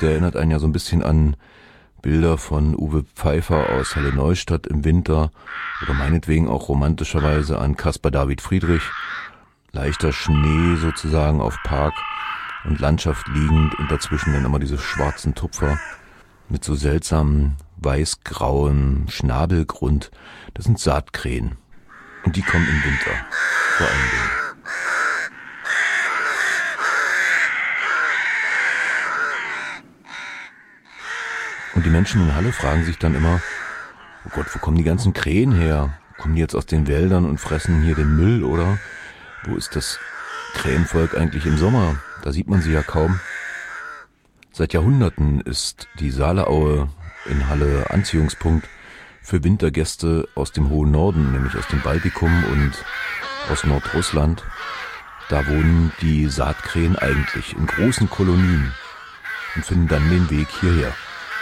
der erinnert einen ja so ein bisschen an Bilder von Uwe Pfeiffer aus Halle Neustadt im Winter oder meinetwegen auch romantischerweise an Caspar David Friedrich. Leichter Schnee sozusagen auf Park und Landschaft liegend und dazwischen dann immer diese schwarzen Tupfer mit so seltsamen weiß-grauen Schnabelgrund. Das sind Saatkrähen und die kommen im Winter vor allen Dingen. Und die Menschen in Halle fragen sich dann immer, oh Gott, wo kommen die ganzen Krähen her? Kommen die jetzt aus den Wäldern und fressen hier den Müll, oder? Wo ist das Krähenvolk eigentlich im Sommer? Da sieht man sie ja kaum. Seit Jahrhunderten ist die Saaleaue in Halle Anziehungspunkt für Wintergäste aus dem hohen Norden, nämlich aus dem Baltikum und aus Nordrussland. Da wohnen die Saatkrähen eigentlich in großen Kolonien und finden dann den Weg hierher.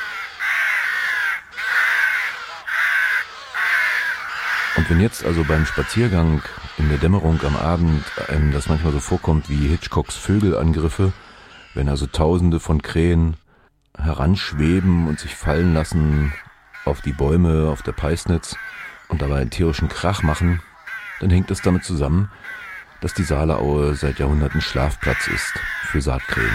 Und wenn jetzt also beim Spaziergang in der Dämmerung am Abend einem das manchmal so vorkommt wie Hitchcocks Vögelangriffe, wenn also Tausende von Krähen heranschweben und sich fallen lassen auf die Bäume, auf der Peisnitz und dabei einen tierischen Krach machen, dann hängt es damit zusammen, dass die Saaleaue seit Jahrhunderten Schlafplatz ist für Saatkrähen.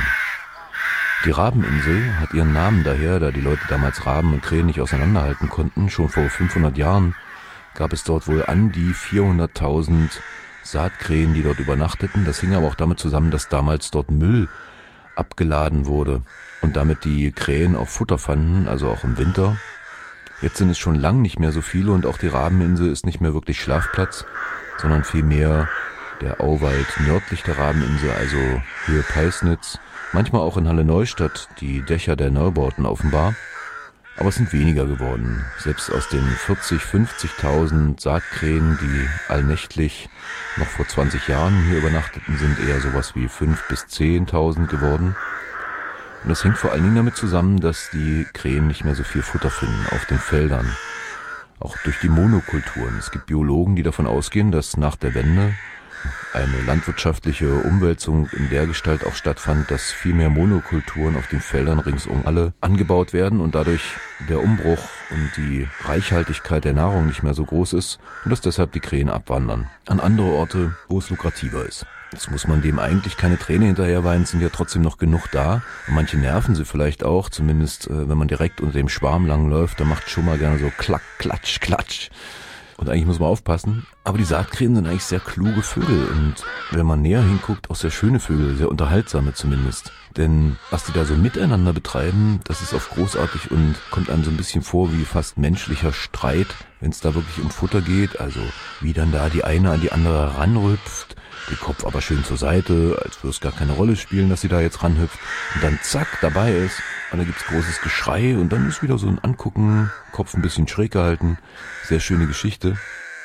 Die Rabeninsel hat ihren Namen daher, da die Leute damals Raben und Krähen nicht auseinanderhalten konnten. Schon vor 500 Jahren gab es dort wohl an die 400.000 Saatkrähen, die dort übernachteten. Das hing aber auch damit zusammen, dass damals dort Müll abgeladen wurde und damit die Krähen auch Futter fanden, also auch im Winter. Jetzt sind es schon lang nicht mehr so viele und auch die Rabeninsel ist nicht mehr wirklich Schlafplatz, sondern vielmehr der Auwald nördlich der Rabeninsel, also Höhe Peisnitz, manchmal auch in Halle Neustadt, die Dächer der Neubauten offenbar. Aber es sind weniger geworden. Selbst aus den 40.000, 50.000 Saatkrähen, die allnächtlich noch vor 20 Jahren hier übernachteten, sind eher sowas wie 5.000 bis 10.000 geworden. Und das hängt vor allen Dingen damit zusammen, dass die Krähen nicht mehr so viel Futter finden auf den Feldern. Auch durch die Monokulturen. Es gibt Biologen, die davon ausgehen, dass nach der Wende eine landwirtschaftliche Umwälzung in der Gestalt auch stattfand, dass viel mehr Monokulturen auf den Feldern ringsum alle angebaut werden und dadurch der Umbruch und die Reichhaltigkeit der Nahrung nicht mehr so groß ist und dass deshalb die Krähen abwandern an andere Orte, wo es lukrativer ist. Jetzt muss man dem eigentlich keine Träne hinterherweinen, sind ja trotzdem noch genug da. Und manche nerven sie vielleicht auch, zumindest wenn man direkt unter dem Schwarm langläuft, da macht schon mal gerne so klack, klatsch, klatsch. Und eigentlich muss man aufpassen. Aber die Saatkrähen sind eigentlich sehr kluge Vögel. Und wenn man näher hinguckt, auch sehr schöne Vögel, sehr unterhaltsame zumindest. Denn was die da so miteinander betreiben, das ist oft großartig und kommt einem so ein bisschen vor wie fast menschlicher Streit, wenn es da wirklich um Futter geht. Also wie dann da die eine an die andere ranrüpft, den Kopf aber schön zur Seite, als würde es gar keine Rolle spielen, dass sie da jetzt ranhüpft. Und dann zack, dabei ist. Und dann gibt's großes Geschrei und dann ist wieder so ein Angucken, Kopf ein bisschen schräg gehalten. Sehr schöne Geschichte.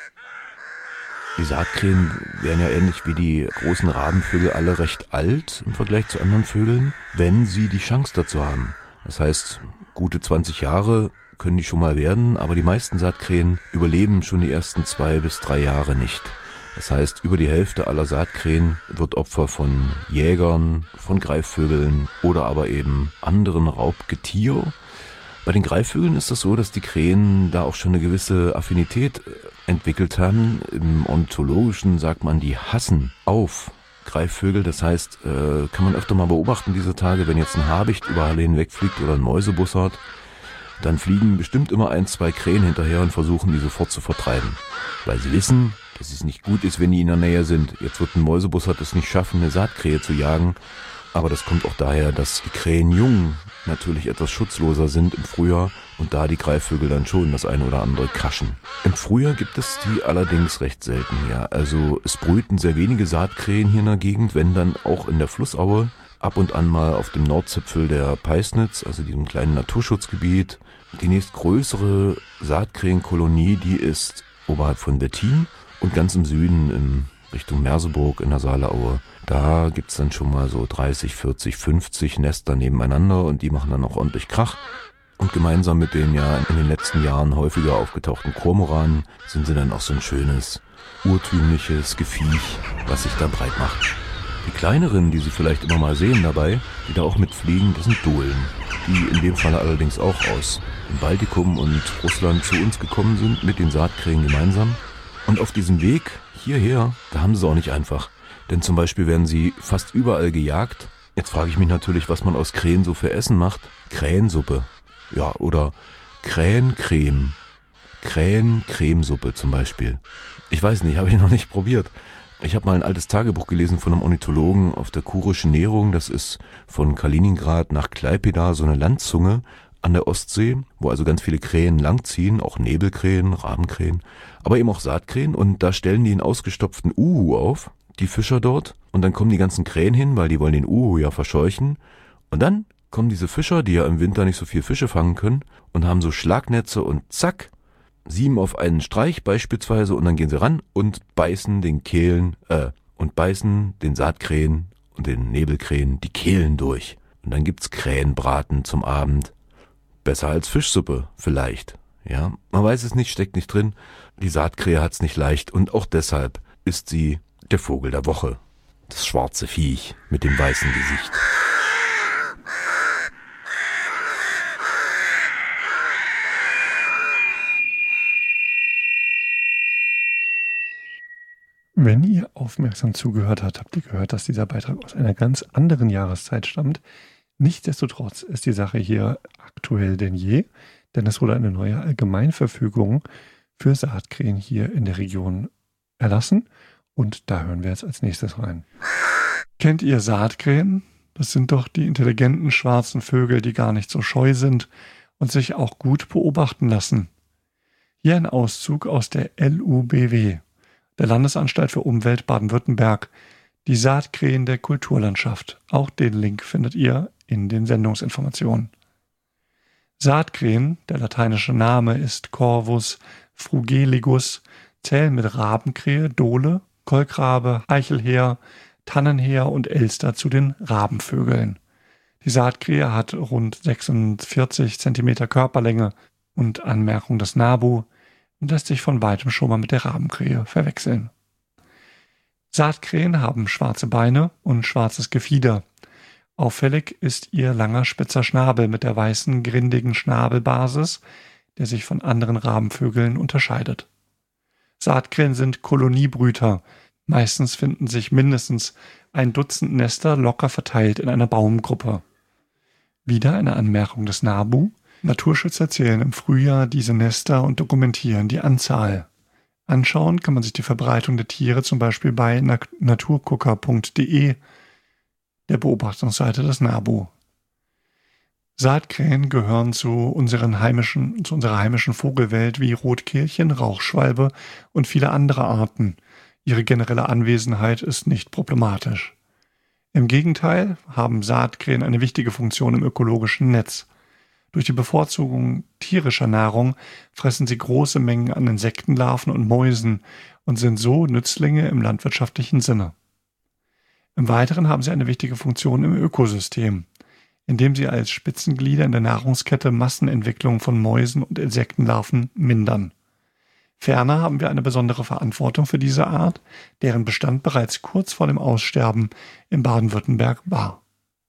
Die Saatkrähen wären ja ähnlich wie die großen Rabenvögel alle recht alt im Vergleich zu anderen Vögeln, wenn sie die Chance dazu haben. Das heißt, gute 20 Jahre können die schon mal werden, aber die meisten Saatkrähen überleben schon die ersten 2 bis 3 Jahre nicht. Das heißt, über die Hälfte aller Saatkrähen wird Opfer von Jägern, von Greifvögeln oder aber eben anderen Raubgetier. Bei den Greifvögeln ist das so, dass die Krähen da auch schon eine gewisse Affinität entwickelt haben. Im Ornithologischen sagt man, die hassen auf Greifvögel. Das heißt, kann man öfter mal beobachten diese Tage, wenn jetzt ein Habicht über Halle hinwegfliegt oder ein Mäusebussard, dann fliegen bestimmt immer 1, 2 Krähen hinterher und versuchen, die sofort zu vertreiben. Weil sie wissen, dass es nicht gut ist, wenn die in der Nähe sind. Jetzt wird ein Mäusebussard es nicht schaffen, eine Saatkrähe zu jagen. Aber das kommt auch daher, dass die Krähenjungen natürlich etwas schutzloser sind im Frühjahr und da die Greifvögel dann schon das eine oder andere kraschen. Im Frühjahr gibt es die allerdings recht selten hier. Also es brüten sehr wenige Saatkrähen hier in der Gegend, wenn dann auch in der Flussaue, ab und an mal auf dem Nordzipfel der Peisnitz, also diesem kleinen Naturschutzgebiet. Die nächstgrößere Saatkrähenkolonie, die ist oberhalb von Wettin und ganz im Süden in Richtung Merseburg in der Saaleaue. Da gibt's dann schon mal so 30, 40, 50 Nester nebeneinander und die machen dann auch ordentlich Krach. Und gemeinsam mit den ja in den letzten Jahren häufiger aufgetauchten Kormoranen sind sie dann auch so ein schönes, urtümliches Geviech, was sich da breit macht. Die kleineren, die Sie vielleicht immer mal sehen dabei, die da auch mitfliegen, das sind Dohlen. die in dem Fall allerdings auch aus dem Baltikum und Russland zu uns gekommen sind, mit den Saatkrähen gemeinsam. Und auf diesem Weg hierher, da haben sie es auch nicht einfach. Denn zum Beispiel werden sie fast überall gejagt. Jetzt frage ich mich natürlich, was man aus Krähen so für Essen macht. Krähensuppe. Ja, oder Krähencreme. Krähencremesuppe zum Beispiel. Ich weiß nicht, habe ich noch nicht probiert. Ich habe mal ein altes Tagebuch gelesen von einem Ornithologen auf der Kurischen Nehrung. Das ist von Kaliningrad nach Klaipėda so eine Landzunge an der Ostsee, wo also ganz viele Krähen langziehen, auch Nebelkrähen, Rabenkrähen, aber eben auch Saatkrähen. Und da stellen die einen ausgestopften Uhu auf, die Fischer dort. Und dann kommen die ganzen Krähen hin, weil die wollen den Uhu ja verscheuchen. Und dann kommen diese Fischer, die ja im Winter nicht so viel Fische fangen können, und haben so Schlagnetze und zack, 7 auf einen Streich beispielsweise, und dann gehen sie ran und beißen den Saatkrähen und den Nebelkrähen die Kehlen durch. Und dann gibt's Krähenbraten zum Abend. Besser als Fischsuppe, vielleicht. Ja, man weiß es nicht, steckt nicht drin. Die Saatkrähe hat's nicht leicht und auch deshalb ist sie der Vogel der Woche. Das schwarze Viech mit dem weißen Gesicht. Wenn ihr aufmerksam zugehört habt ihr gehört, dass dieser Beitrag aus einer ganz anderen Jahreszeit stammt. Nichtsdestotrotz ist die Sache hier aktuell denn je, denn es wurde eine neue Allgemeinverfügung für Saatkrähen hier in der Region erlassen und da hören wir jetzt als nächstes rein. Kennt ihr Saatkrähen? Das sind doch die intelligenten schwarzen Vögel, die gar nicht so scheu sind und sich auch gut beobachten lassen. Hier ein Auszug aus der LUBW, der Landesanstalt für Umwelt Baden-Württemberg, die Saatkrähen der Kulturlandschaft. Auch den Link findet ihr in den Sendungsinformationen. Saatkrähen, der lateinische Name ist Corvus frugeligus, zählen mit Rabenkrähe, Dole, Kolkrabe, Eichelheer, Tannenheer und Elster zu den Rabenvögeln. Die Saatkrähe hat rund 46 cm Körperlänge und Anmerkung des NABU und lässt sich von weitem schon mal mit der Rabenkrähe verwechseln. Saatkrähen haben schwarze Beine und schwarzes Gefieder. Auffällig ist ihr langer spitzer Schnabel mit der weißen, grindigen Schnabelbasis, der sich von anderen Rabenvögeln unterscheidet. Saatkrähen sind Koloniebrüter. Meistens finden sich mindestens ein Dutzend Nester locker verteilt in einer Baumgruppe. Wieder eine Anmerkung des NABU. Naturschützer zählen im Frühjahr diese Nester und dokumentieren die Anzahl. Anschauen kann man sich die Verbreitung der Tiere zum Beispiel bei naturgucker.de, der Beobachtungsseite des NABU. Saatkrähen gehören zu unserer heimischen Vogelwelt wie Rotkehlchen, Rauchschwalbe und viele andere Arten. Ihre generelle Anwesenheit ist nicht problematisch. Im Gegenteil haben Saatkrähen eine wichtige Funktion im ökologischen Netz. Durch die Bevorzugung tierischer Nahrung fressen sie große Mengen an Insektenlarven und Mäusen und sind so Nützlinge im landwirtschaftlichen Sinne. Im Weiteren haben sie eine wichtige Funktion im Ökosystem, indem sie als Spitzenglieder in der Nahrungskette Massenentwicklung von Mäusen und Insektenlarven mindern. Ferner haben wir eine besondere Verantwortung für diese Art, deren Bestand bereits kurz vor dem Aussterben in Baden-Württemberg war.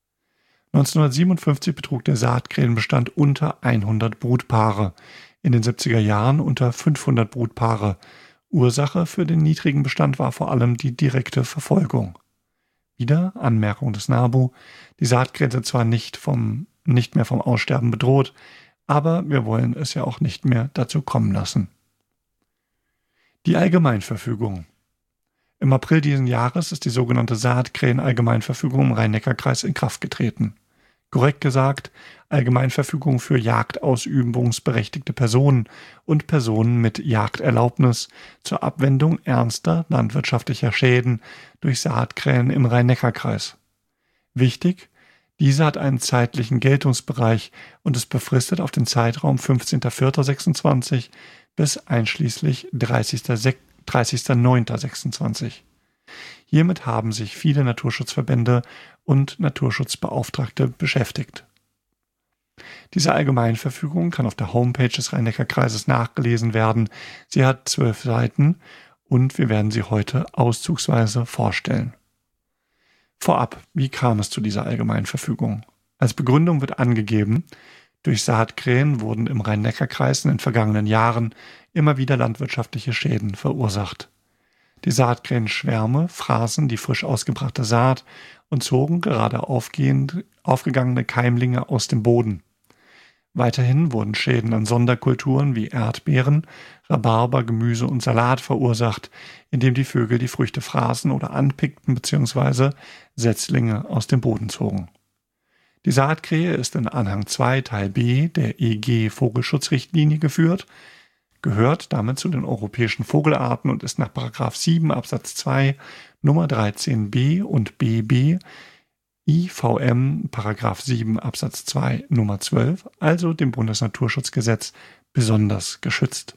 1957 betrug der Saatkrähenbestand unter 100 Brutpaare, in den 70er Jahren unter 500 Brutpaare. Ursache für den niedrigen Bestand war vor allem die direkte Verfolgung. Wieder Anmerkung des NABU, die Saatkrähen sind zwar nicht mehr vom Aussterben bedroht, aber wir wollen es ja auch nicht mehr dazu kommen lassen. Die Allgemeinverfügung. Im April diesen Jahres ist die sogenannte Saatkrähen-Allgemeinverfügung im Rhein-Neckar-Kreis in Kraft getreten. Korrekt gesagt, Allgemeinverfügung für jagdausübungsberechtigte Personen und Personen mit Jagderlaubnis zur Abwendung ernster landwirtschaftlicher Schäden durch Saatkrähen im Rhein-Neckar-Kreis. Wichtig, diese hat einen zeitlichen Geltungsbereich und ist befristet auf den Zeitraum 15.04.26 bis einschließlich 30.09.26. Hiermit haben sich viele Naturschutzverbände und Naturschutzbeauftragte beschäftigt. Diese Allgemeinverfügung kann auf der Homepage des Rhein-Neckar-Kreises nachgelesen werden. Sie hat 12 Seiten und wir werden sie heute auszugsweise vorstellen. Vorab, wie kam es zu dieser Allgemeinverfügung? Als Begründung wird angegeben, durch Saatkrähen wurden im Rhein-Neckar-Kreis in den vergangenen Jahren immer wieder landwirtschaftliche Schäden verursacht. Die Saatkrähenschwärme fraßen die frisch ausgebrachte Saat und zogen gerade aufgegangene Keimlinge aus dem Boden. Weiterhin wurden Schäden an Sonderkulturen wie Erdbeeren, Rhabarber, Gemüse und Salat verursacht, indem die Vögel die Früchte fraßen oder anpickten bzw. Setzlinge aus dem Boden zogen. Die Saatkrähe ist in Anhang 2 Teil B der EG Vogelschutzrichtlinie geführt, gehört damit zu den europäischen Vogelarten und ist nach § 7 Absatz 2 Nummer 13b und bb IVM § 7 Absatz 2 Nummer 12, also dem Bundesnaturschutzgesetz, besonders geschützt.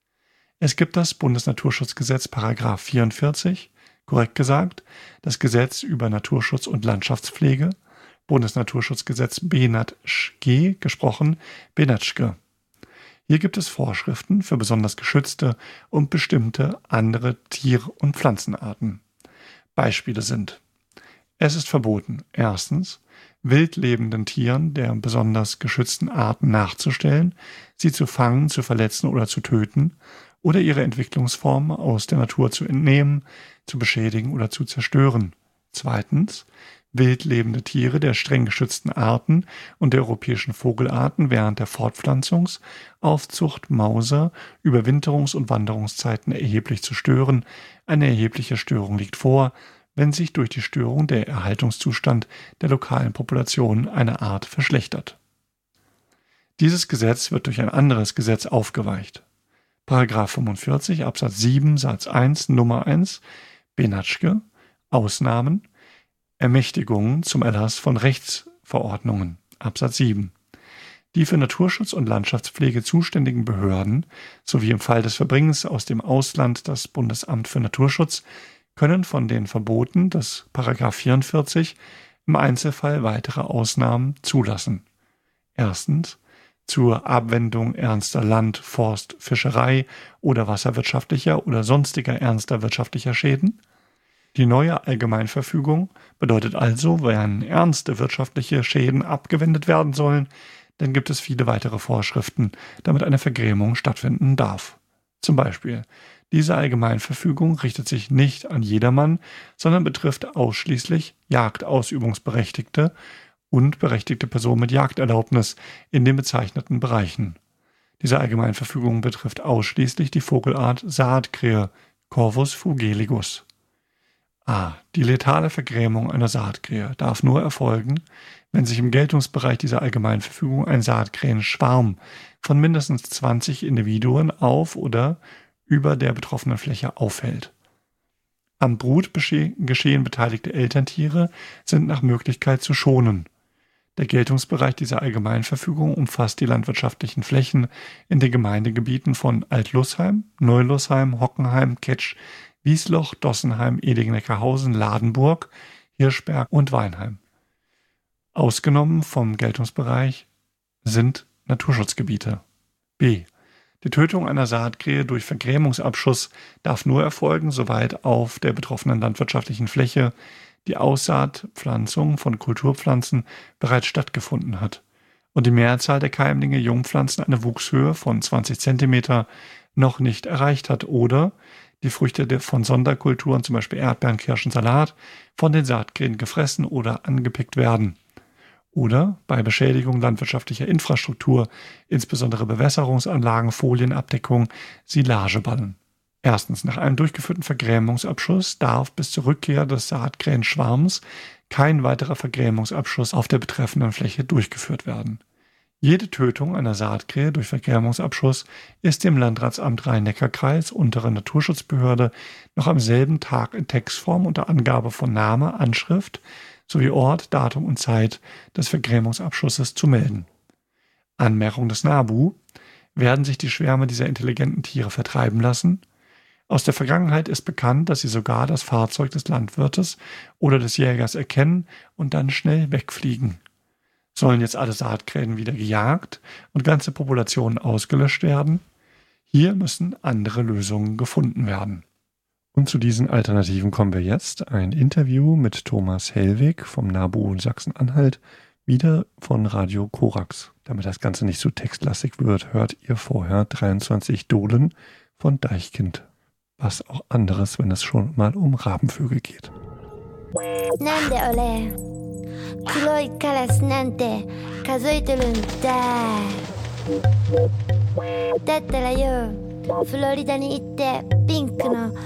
Es gibt das Bundesnaturschutzgesetz § 44, korrekt gesagt, das Gesetz über Naturschutz und Landschaftspflege, Bundesnaturschutzgesetz BNatschG, gesprochen BNatschG. Hier gibt es Vorschriften für besonders geschützte und bestimmte andere Tier- und Pflanzenarten. Beispiele sind: Es ist verboten, erstens, wild lebenden Tieren der besonders geschützten Arten nachzustellen, sie zu fangen, zu verletzen oder zu töten oder ihre Entwicklungsform aus der Natur zu entnehmen, zu beschädigen oder zu zerstören. Zweitens, wild lebende Tiere der streng geschützten Arten und der europäischen Vogelarten während der Fortpflanzungs-, Aufzucht-, Mauser-, Überwinterungs- und Wanderungszeiten erheblich zu stören. Eine erhebliche Störung liegt vor, wenn sich durch die Störung der Erhaltungszustand der lokalen Population einer Art verschlechtert. Dieses Gesetz wird durch ein anderes Gesetz aufgeweicht. § 45 Absatz 7 Satz 1 Nummer 1 BNatschG Ausnahmen Ermächtigungen zum Erlass von Rechtsverordnungen Absatz 7. Die für Naturschutz und Landschaftspflege zuständigen Behörden sowie im Fall des Verbringens aus dem Ausland das Bundesamt für Naturschutz können von den Verboten des § 44 im Einzelfall weitere Ausnahmen zulassen. Erstens, zur Abwendung ernster Land-, Forst-, Fischerei- oder wasserwirtschaftlicher oder sonstiger ernster wirtschaftlicher Schäden. Die neue Allgemeinverfügung bedeutet also, wenn ernste wirtschaftliche Schäden abgewendet werden sollen, dann gibt es viele weitere Vorschriften, damit eine Vergrämung stattfinden darf. Zum Beispiel: Diese Allgemeinverfügung richtet sich nicht an jedermann, sondern betrifft ausschließlich Jagdausübungsberechtigte und berechtigte Personen mit Jagderlaubnis in den bezeichneten Bereichen. Diese Allgemeinverfügung betrifft ausschließlich die Vogelart Saatkrähe, Corvus fuliginus. Die letale Vergrämung einer Saatkrähe darf nur erfolgen, wenn sich im Geltungsbereich dieser Allgemeinverfügung ein Saatkrähenschwarm von mindestens 20 Individuen auf oder über der betroffenen Fläche aufhält. Am Brutgeschehen beteiligte Elterntiere sind nach Möglichkeit zu schonen. Der Geltungsbereich dieser Allgemeinverfügung umfasst die landwirtschaftlichen Flächen in den Gemeindegebieten von Alt-Lußheim, Neu-Lußheim, Hockenheim, Ketsch, Wiesloch, Dossenheim, Eding-Neckarhausen, Ladenburg, Hirschberg und Weinheim. Ausgenommen vom Geltungsbereich sind Naturschutzgebiete. B. Die Tötung einer Saatkrähe durch Vergrämungsabschuss darf nur erfolgen, soweit auf der betroffenen landwirtschaftlichen Fläche die Aussaatpflanzung von Kulturpflanzen bereits stattgefunden hat und die Mehrzahl der Keimlinge Jungpflanzen eine Wuchshöhe von 20 cm noch nicht erreicht hat oder die Früchte von Sonderkulturen, zum Beispiel Erdbeeren, Kirschen, Salat, von den Saatkrähen gefressen oder angepickt werden. Oder bei Beschädigung landwirtschaftlicher Infrastruktur, insbesondere Bewässerungsanlagen, Folienabdeckung, Silageballen. Erstens, nach einem durchgeführten Vergrämungsabschuss darf bis zur Rückkehr des Saatkrähenschwarms kein weiterer Vergrämungsabschuss auf der betreffenden Fläche durchgeführt werden. Jede Tötung einer Saatkrähe durch Vergrämungsabschuss ist dem Landratsamt Rhein-Neckar-Kreis, untere Naturschutzbehörde, noch am selben Tag in Textform unter Angabe von Name, Anschrift sowie Ort, Datum und Zeit des Vergrämungsabschusses zu melden. Anmerkung des NABU: Werden sich die Schwärme dieser intelligenten Tiere vertreiben lassen? Aus der Vergangenheit ist bekannt, dass sie sogar das Fahrzeug des Landwirtes oder des Jägers erkennen und dann schnell wegfliegen. Sollen jetzt alle Saatkrähen wieder gejagt und ganze Populationen ausgelöscht werden? Hier müssen andere Lösungen gefunden werden. Und zu diesen Alternativen kommen wir jetzt. Ein Interview mit Thomas Hellwig vom NABU Sachsen-Anhalt Wieder von Radio Korax. Damit das Ganze nicht so textlastig wird, hört ihr vorher 23 Dohlen von Deichkind. Was auch anderes, wenn es schon mal um Rabenvögel geht. なんで俺黒いカラスなんて数えてるんだ。だったらよフロリダに行ってピンクの